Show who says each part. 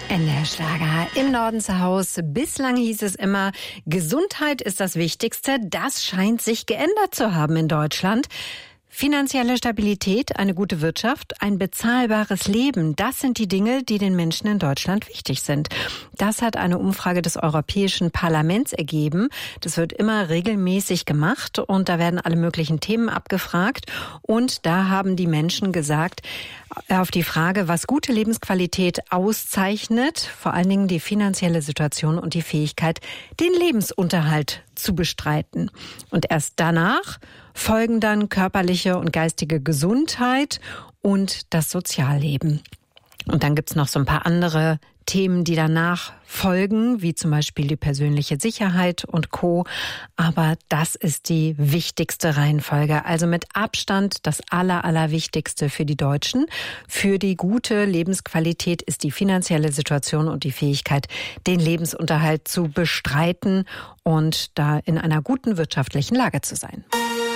Speaker 1: NDR-Schlager im Norden zu Hause. Bislang hieß es immer, Gesundheit ist das Wichtigste. Das scheint sich geändert zu haben in Deutschland. Finanzielle Stabilität, eine gute Wirtschaft, ein bezahlbares Leben, das sind die Dinge, die den Menschen in Deutschland wichtig sind. Das hat eine Umfrage des Europäischen Parlaments ergeben. Das wird immer regelmäßig gemacht und da werden alle möglichen Themen abgefragt. Und da haben die Menschen gesagt, auf die Frage, was gute Lebensqualität auszeichnet, vor allen Dingen die finanzielle Situation und die Fähigkeit, den Lebensunterhalt zu bestreiten. Und erst danach folgen dann körperliche und geistige Gesundheit und das Sozialleben. Und dann gibt's noch so ein paar andere Themen, die danach folgen, wie zum Beispiel die persönliche Sicherheit und Co. Aber das ist die wichtigste Reihenfolge. Also mit Abstand das Allerwichtigste für die Deutschen. Für die gute Lebensqualität ist die finanzielle Situation und die Fähigkeit, den Lebensunterhalt zu bestreiten und da in einer guten wirtschaftlichen Lage zu sein.